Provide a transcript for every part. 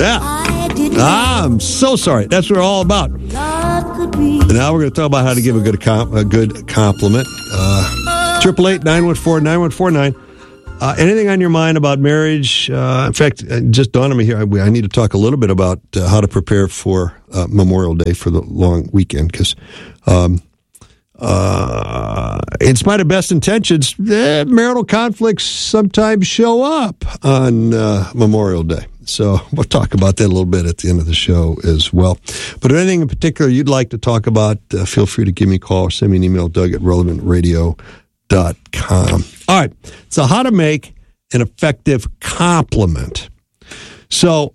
Yeah. I'm so sorry. That's what we're all about. And now we're going to talk about how to give a good compliment. 888-914-9149. Anything on your mind about marriage? In fact, it just dawned on me here, I need to talk a little bit about how to prepare for Memorial Day for the long weekend, because in spite of best intentions, marital conflicts sometimes show up on Memorial Day. So we'll talk about that a little bit at the end of the show as well. But if anything in particular you'd like to talk about, feel free to give me a call or send me an email, Doug@relevantradio.com. All right, so how to make an effective compliment. So,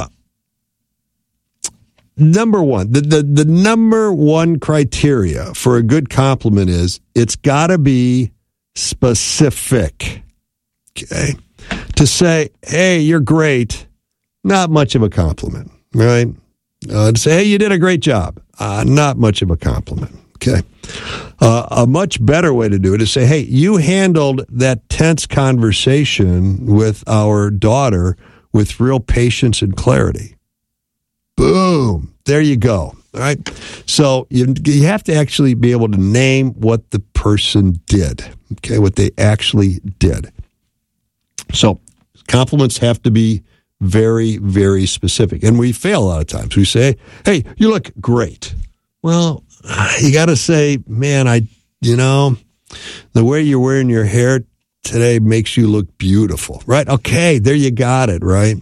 number one, the number one criteria for a good compliment is it's got to be specific. Okay? To say, hey, you're great, not much of a compliment, right? To say, hey, you did a great job, not much of a compliment. Okay. A much better way to do it is say, hey, you handled that tense conversation with our daughter with real patience and clarity. Boom. There you go. All right. So you have to actually be able to name what the person did. Okay. What they actually did. So compliments have to be very, very specific. And we fail a lot of times. We say, hey, you look great. Well, you got to say, man, the way you're wearing your hair today makes you look beautiful, right? Okay, there you got it, right?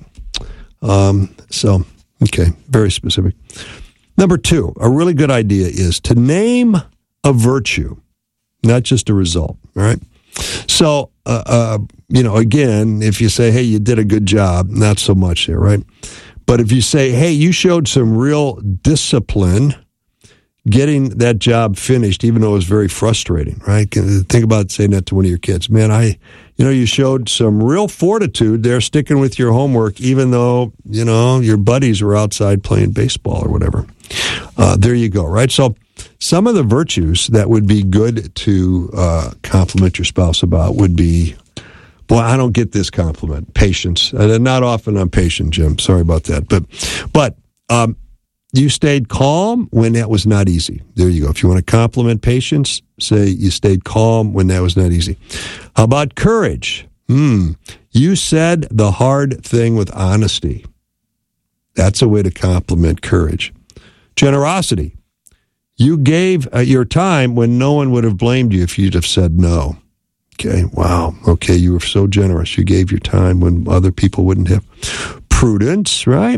Okay, very specific. Number two, a really good idea is to name a virtue, not just a result, all right? So, again, if you say, hey, you did a good job, not so much there, right? But if you say, hey, you showed some real discipline getting that job finished, even though it was very frustrating, right? Think about saying that to one of your kids. Man, you showed some real fortitude there sticking with your homework, even though, your buddies were outside playing baseball or whatever. There you go, right? So some of the virtues that would be good to compliment your spouse about would be, boy, I don't get this compliment, patience. Not often I'm patient, Jim. Sorry about that. But you stayed calm when that was not easy. There you go. If you want to compliment patience, say you stayed calm when that was not easy. How about courage? You said the hard thing with honesty. That's a way to compliment courage. Generosity. You gave your time when no one would have blamed you if you'd have said no. Okay, wow. Okay, you were so generous. You gave your time when other people wouldn't have. Prudence, right?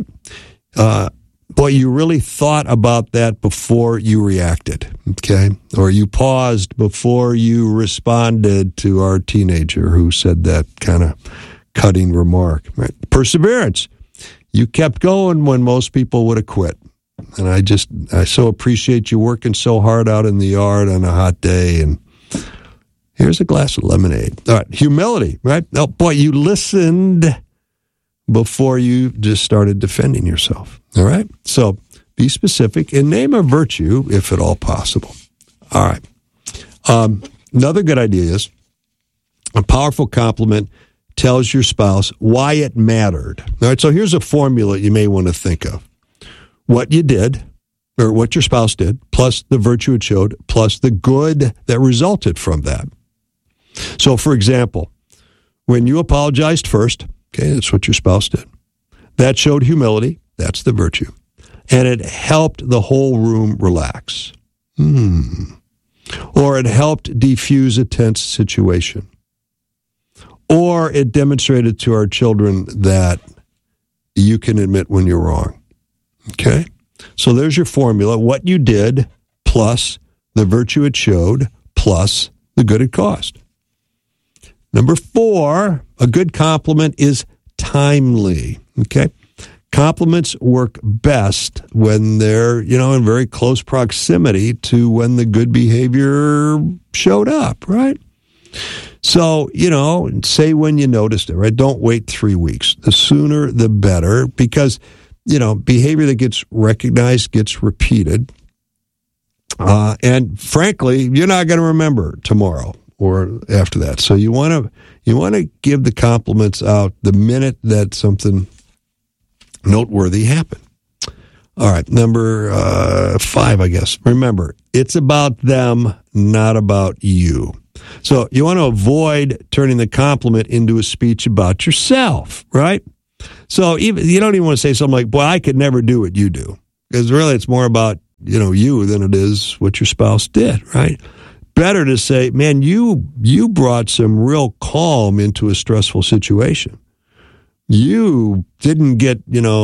Boy, you really thought about that before you reacted, okay? Or you paused before you responded to our teenager who said that kind of cutting remark, right? Perseverance. You kept going when most people would have quit. And I so appreciate you working so hard out in the yard on a hot day, and here's a glass of lemonade. All right, humility, right? Oh, boy, you listened before you just started defending yourself. All right? So be specific and name a virtue if at all possible. All right. Another good idea is a powerful compliment tells your spouse why it mattered. All right, so here's a formula you may want to think of. What you did, or what your spouse did, plus the virtue it showed, plus the good that resulted from that. So, for example, when you apologized first, okay, that's what your spouse did. That showed humility. That's the virtue. And it helped the whole room relax. Or it helped defuse a tense situation. Or it demonstrated to our children that you can admit when you're wrong. Okay? So there's your formula. What you did plus the virtue it showed plus the good it caused. Number 4, a good compliment is timely. Okay? Compliments work best when they're, in very close proximity to when the good behavior showed up, right? So, say when you noticed it, right? Don't wait 3 weeks. The sooner, the better, because, behavior that gets recognized gets repeated. And frankly, you're not going to remember tomorrow or after that. So you want to give the compliments out the minute that something noteworthy happen. All right, number 5, I guess. Remember, it's about them, not about you. So you want to avoid turning the compliment into a speech about yourself, right? So you don't even want to say something like, boy, I could never do what you do. Because really it's more about, you than it is what your spouse did, right? Better to say, man, you brought some real calm into a stressful situation. You didn't get,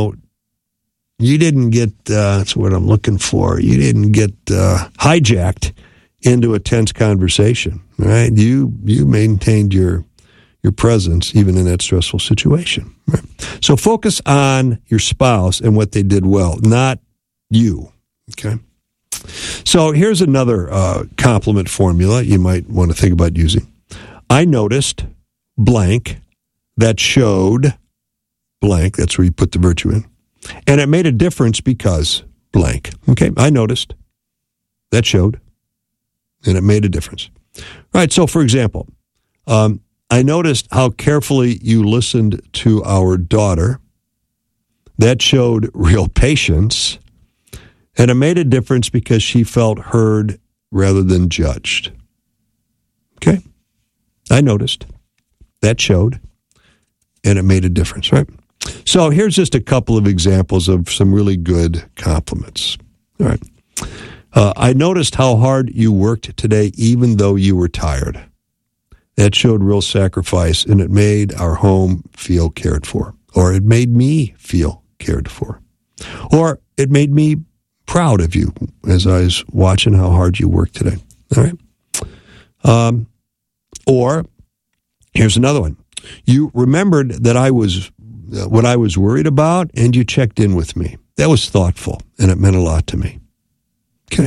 that's what I'm looking for. You didn't get hijacked into a tense conversation, right? You maintained your presence even in that stressful situation. Right? So focus on your spouse and what they did well, not you, okay? So here's another compliment formula you might want to think about using. I noticed blank that showed blank, that's where you put the virtue in, and it made a difference because blank. Okay, I noticed that showed, and it made a difference. Right, so for example, I noticed how carefully you listened to our daughter. That showed real patience, and it made a difference because she felt heard rather than judged. Okay, I noticed that showed, and it made a difference, right? So here's just a couple of examples of some really good compliments. All right. I noticed how hard you worked today, even though you were tired. That showed real sacrifice, and it made our home feel cared for. Or it made me feel cared for. Or it made me proud of you as I was watching how hard you worked today. All right. Or here's another one. You remembered that what I was worried about, and you checked in with me. That was thoughtful, and it meant a lot to me. Okay.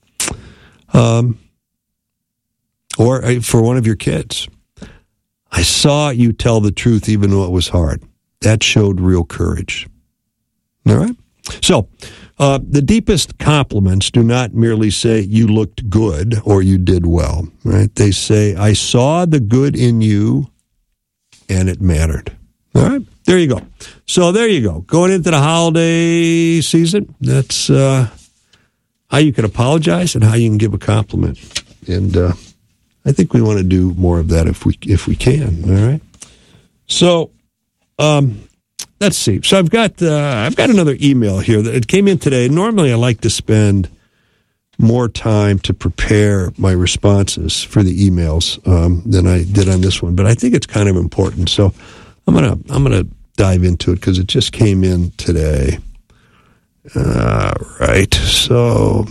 Or for one of your kids, I saw you tell the truth even though it was hard. That showed real courage. All right? So, the deepest compliments do not merely say you looked good or you did well, right? They say, I saw the good in you and it mattered. All right? There you go. So there you go. Going into the holiday season, that's how you can apologize and how you can give a compliment. And I think we want to do more of that if we can. All right. So let's see. So I've got another email here that it came in today. Normally, I like to spend more time to prepare my responses for the emails than I did on this one, but I think it's kind of important. So I'm gonna dive into it because it just came in today. Right. So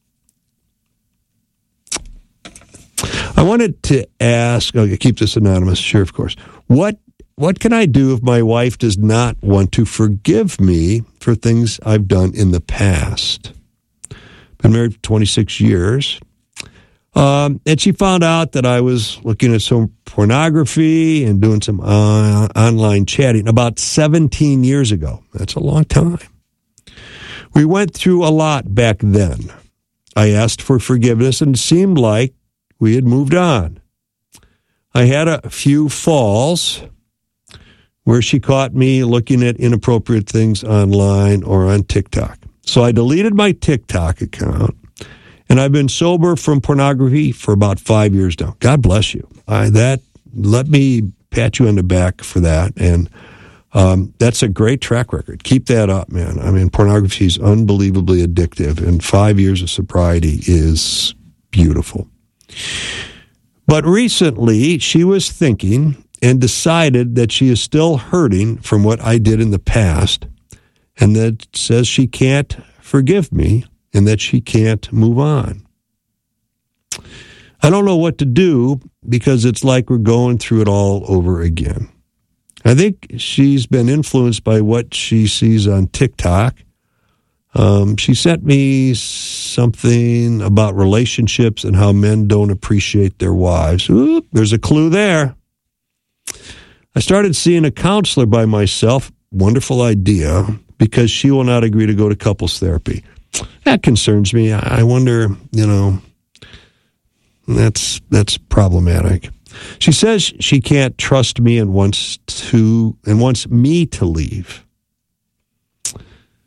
I wanted to ask, okay, keep this anonymous, sure, of course. What can I do if my wife does not want to forgive me for things I've done in the past? Been married for 26 years. And she found out that I was looking at some pornography and doing some online chatting about 17 years ago. That's a long time. We went through a lot back then. I asked for forgiveness and it seemed like we had moved on. I had a few falls where she caught me looking at inappropriate things online or on TikTok. So I deleted my TikTok account, and I've been sober from pornography for about 5 years now. God bless you. Let me pat you on the back for that, and that's a great track record. Keep that up, man. I mean, pornography is unbelievably addictive, and 5 years of sobriety is beautiful. But recently, she was thinking and decided that she is still hurting from what I did in the past, and that says she can't forgive me and that she can't move on. I don't know what to do because it's like we're going through it all over again. I think she's been influenced by what she sees on TikTok. She sent me something about relationships and how men don't appreciate their wives. Ooh, there's a clue there. I started seeing a counselor by myself. Wonderful idea, because she will not agree to go to couples therapy. That concerns me. I wonder, that's problematic. She says she can't trust me and wants me to leave.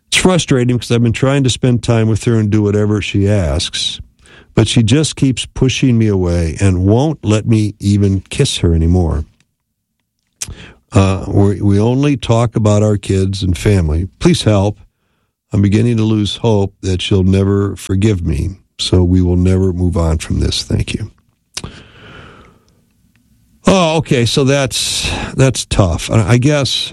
It's frustrating because I've been trying to spend time with her and do whatever she asks, but she just keeps pushing me away and won't let me even kiss her anymore. We only talk about our kids and family. Please help. I'm beginning to lose hope that she'll never forgive me, so we will never move on from this. Thank you. Oh, okay, so that's tough. I guess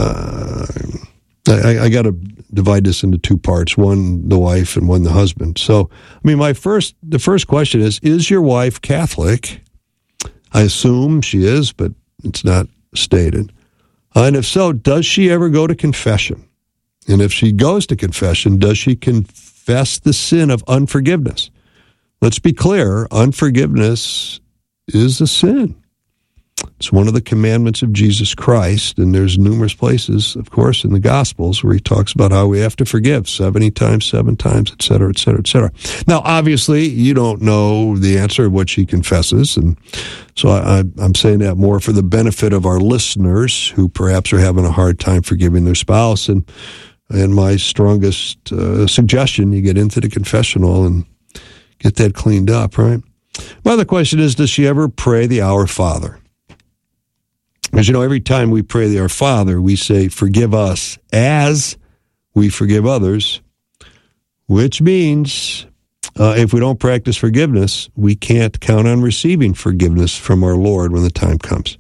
I got to divide this into two parts, one the wife and one the husband. So, I mean, the first question is your wife Catholic? I assume she is, but it's not stated. And if so, does she ever go to confession? And if she goes to confession, does she confess the sin of unforgiveness? Let's be clear, unforgiveness is a sin. It's one of the commandments of Jesus Christ, and there's numerous places, of course, in the Gospels where he talks about how we have to forgive 70 times, 7 times, et cetera, et cetera, et cetera. Now, obviously, you don't know the answer of what she confesses, and so I'm saying that more for the benefit of our listeners who perhaps are having a hard time forgiving their spouse, and my strongest suggestion, you get into the confessional and get that cleaned up, right? My other question is, does she ever pray the Our Father? Because, every time we pray the Our Father, we say, forgive us as we forgive others, which means if we don't practice forgiveness, we can't count on receiving forgiveness from our Lord when the time comes.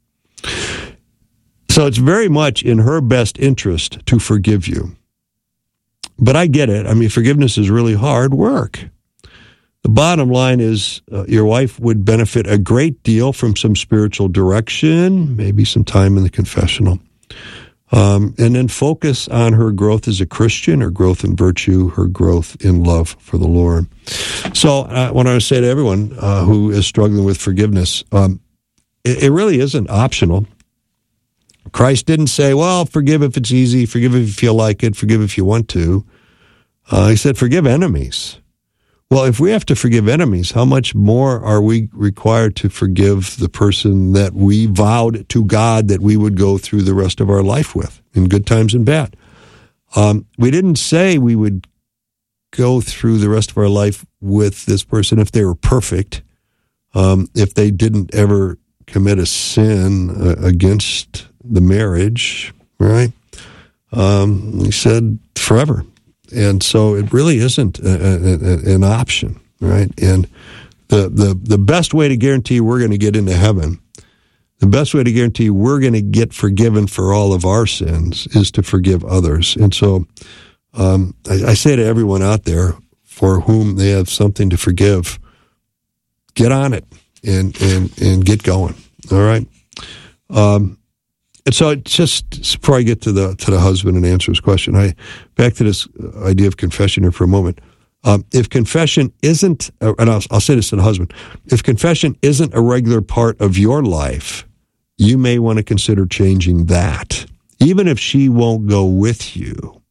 So it's very much in her best interest to forgive you. But I get it. I mean, forgiveness is really hard work. The bottom line is your wife would benefit a great deal from some spiritual direction, maybe some time in the confessional, and then focus on her growth as a Christian, her growth in virtue, her growth in love for the Lord. So I want to say to everyone who is struggling with forgiveness, it really isn't optional. Christ didn't say, well, forgive if it's easy, forgive if you feel like it, forgive if you want to. He said, forgive enemies. Well, if we have to forgive enemies, how much more are we required to forgive the person that we vowed to God that we would go through the rest of our life with, in good times and bad? We didn't say we would go through the rest of our life with this person if they were perfect, if they didn't ever commit a sin against the marriage, right? He said forever. And so it really isn't an option, right? And the best way to guarantee we're going to get into heaven, the best way to guarantee we're going to get forgiven for all of our sins is to forgive others. And so I say to everyone out there for whom they have something to forgive, get on it and get going, all right? And so it just, before I get to the husband and answer his question, back to this idea of confession here for a moment. If confession isn't, and I'll say this to the husband, if confession isn't a regular part of your life, you may want to consider changing that, even if she won't go with you.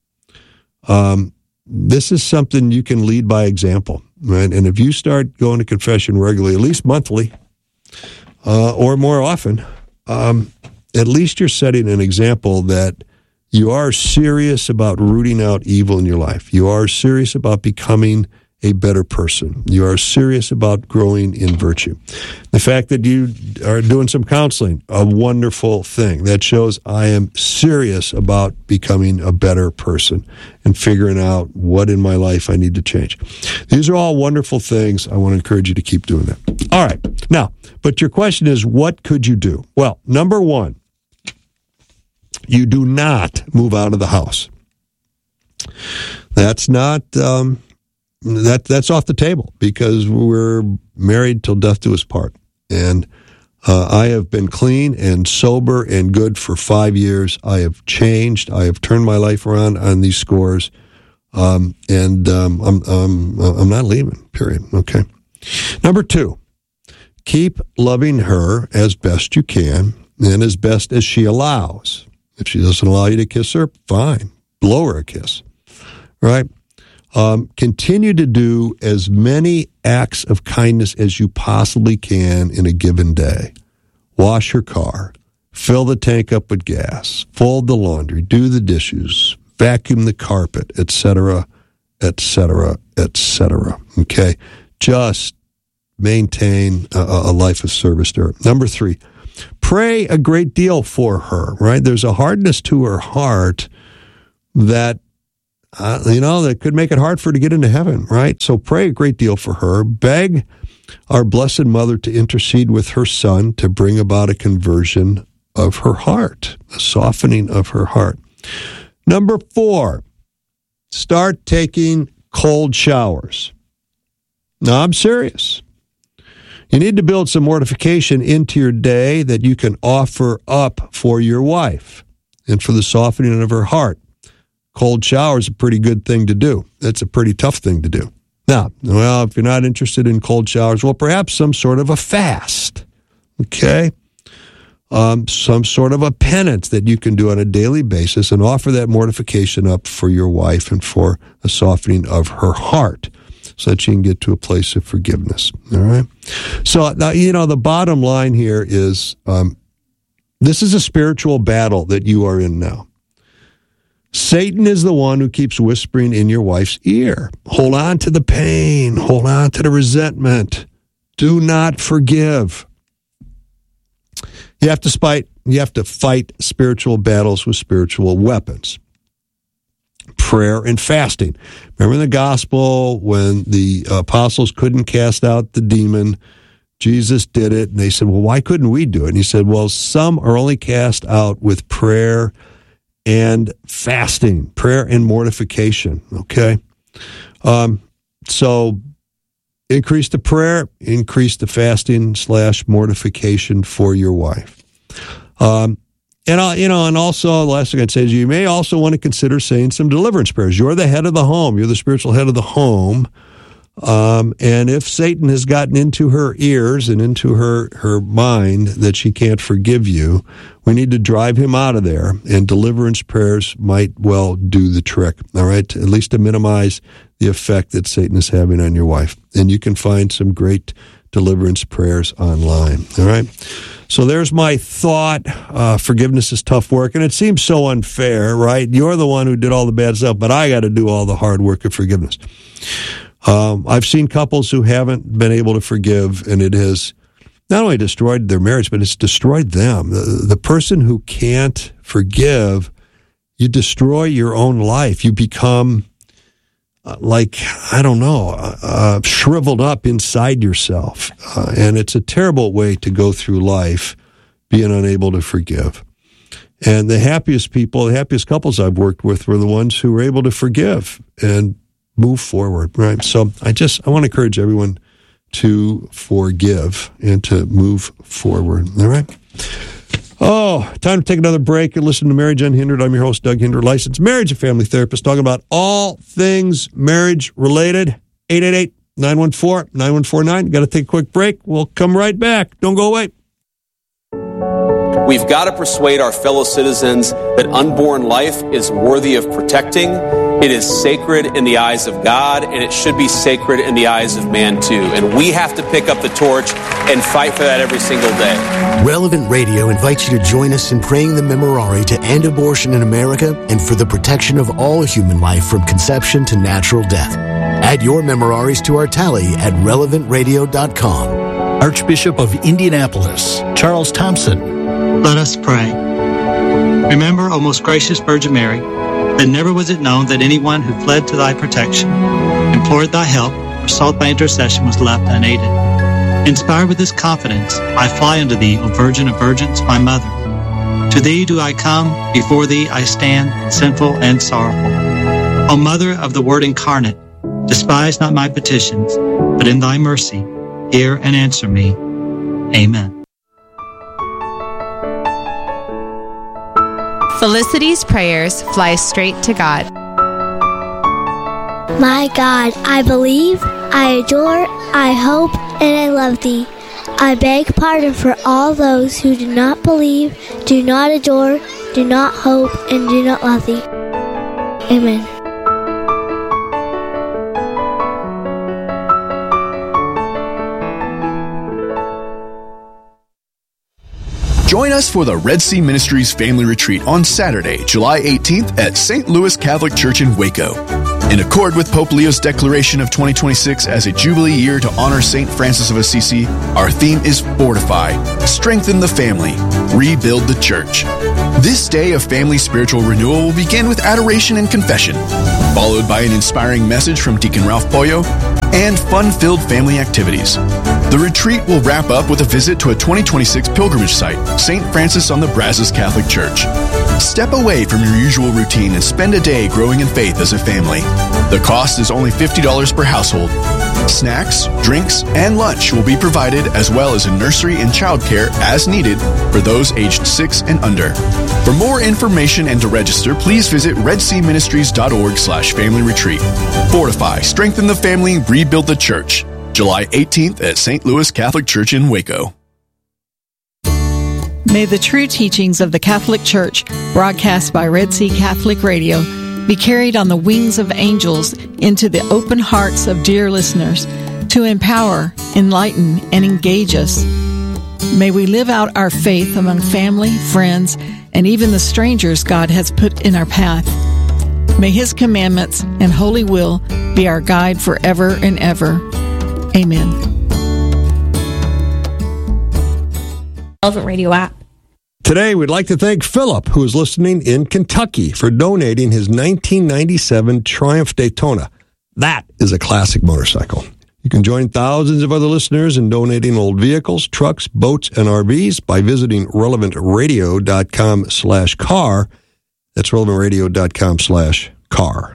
This is something you can lead by example, right? And if you start going to confession regularly, at least monthly, or more often, at least you're setting an example that you are serious about rooting out evil in your life. You are serious about becoming a better person. You are serious about growing in virtue. The fact that you are doing some counseling, a wonderful thing. That shows I am serious about becoming a better person and figuring out what in my life I need to change. These are all wonderful things. I want to encourage you to keep doing that. All right. Now, but your question is, what could you do? Well, number one, you do not move out of the house. That's not that's off the table because we're married till death do us part. And I have been clean and sober and good for 5 years. I have changed. I have turned my life around on these scores, and I'm not leaving. Period. Okay. Number two, keep loving her as best you can and as best as she allows. If she doesn't allow you to kiss her, fine. Blow her a kiss, right? Continue to do as many acts of kindness as you possibly can in a given day. Wash her car, fill the tank up with gas, fold the laundry, do the dishes, vacuum the carpet, etc., etc., etc. Okay? Just maintain a life of service to her. Number 3, pray a great deal for her, right? There's a hardness to her heart that, that could make it hard for her to get into heaven, right? So pray a great deal for her. Beg our Blessed Mother to intercede with her Son to bring about a conversion of her heart, a softening of her heart. Number 4, start taking cold showers. Now, I'm serious. You need to build some mortification into your day that you can offer up for your wife and for the softening of her heart. Cold shower is a pretty good thing to do. It's a pretty tough thing to do. Now, if you're not interested in cold showers, well, perhaps some sort of a fast, okay? Some sort of a penance that you can do on a daily basis and offer that mortification up for your wife and for a softening of her heart so that she can get to a place of forgiveness, all right? So, now, the bottom line here is this is a spiritual battle that you are in now. Satan is the one who keeps whispering in your wife's ear. Hold on to the pain. Hold on to the resentment. Do not forgive. You have to fight spiritual battles with spiritual weapons. Prayer and fasting. Remember in the gospel when the apostles couldn't cast out the demon, Jesus did it, and they said, well, why couldn't we do it? And he said, well, some are only cast out with prayer and fasting, prayer and mortification, okay? So increase the prayer, increase the fasting / mortification for your wife. And also, the last thing I'd say is you may also want to consider saying some deliverance prayers. You're the head of the home. You're the spiritual head of the home. And if Satan has gotten into her ears and into her mind that she can't forgive you, we need to drive him out of there, and deliverance prayers might well do the trick, all right, at least to minimize the effect that Satan is having on your wife. And you can find some great deliverance prayers online, all right? So there's my thought. Forgiveness is tough work, and it seems so unfair, right? You're the one who did all the bad stuff, but I got to do all the hard work of forgiveness. I've seen couples who haven't been able to forgive, and it has not only destroyed their marriage, but it's destroyed them. The person who can't forgive, you destroy your own life. You become shriveled up inside yourself. And it's a terrible way to go through life, being unable to forgive. And the happiest couples I've worked with were the ones who were able to forgive and move forward, right? So I want to encourage everyone to forgive and to move forward, all right? Oh, time to take another break and listen to Marriage Unhindered. I'm your host, Doug Hinder, licensed marriage and family therapist, talking about all things marriage-related. 888-914-9149. Got to take a quick break. We'll come right back. Don't go away. We've got to persuade our fellow citizens that unborn life is worthy of protecting. It is sacred in the eyes of God, and it should be sacred in the eyes of man too. And we have to pick up the torch and fight for that every single day. Relevant Radio invites you to join us in praying the Memorare to end abortion in America and for the protection of all human life from conception to natural death. Add your Memoraries to our tally at relevantradio.com. Archbishop of Indianapolis, Charles Thompson. Let us pray. Remember, O most gracious Virgin Mary, that never was it known that anyone who fled to thy protection, implored thy help, or sought thy intercession was left unaided. Inspired with this confidence, I fly unto thee, O Virgin of Virgins, my mother. To thee do I come, before thee I stand, sinful and sorrowful. O Mother of the Word incarnate, despise not my petitions, but in thy mercy, hear and answer me. Amen. Felicity's prayers fly straight to God. My God, I believe, I adore, I hope, and I love thee. I beg pardon for all those who do not believe, do not adore, do not hope, and do not love thee. Amen. Join us for the Red Sea Ministries Family Retreat on Saturday, July 18th at St. Louis Catholic Church in Waco. In accord with Pope Leo's declaration of 2026 as a Jubilee year to honor St. Francis of Assisi, our theme is Fortify, Strengthen the Family, Rebuild the Church. This day of family spiritual renewal will begin with adoration and confession, followed by an inspiring message from Deacon Ralph Pollo, and fun-filled family activities. The retreat will wrap up with a visit to a 2026 pilgrimage site, St. Francis on the Brazos Catholic Church. Step away from your usual routine and spend a day growing in faith as a family. The cost is only $50 per household. Snacks, drinks, and lunch will be provided, as well as a nursery and childcare as needed for those aged 6 and under. For more information and to register, please visit redseaministries.org/family retreat. Fortify, Strengthen the Family, Rebuild the Church. July 18th at St. Louis Catholic Church in Waco. May the true teachings of the Catholic Church, broadcast by Red Sea Catholic Radio, be carried on the wings of angels into the open hearts of dear listeners to empower, enlighten, and engage us. May we live out our faith among family, friends, and even the strangers God has put in our path. May His commandments and holy will be our guide forever and ever. Amen. Relevant Radio app. Today, we'd like to thank Philip, who is listening in Kentucky, for donating his 1997 Triumph Daytona. That is a classic motorcycle. You can join thousands of other listeners in donating old vehicles, trucks, boats, and RVs by visiting relevantradio.com/car. That's relevantradio.com/car.